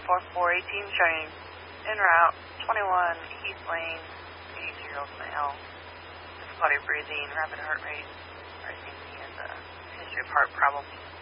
4418 showing en route, 21 Heath Lane, 82-year-old male, difficulty breathing, rapid heart rate, rising. He has a history of heart problems.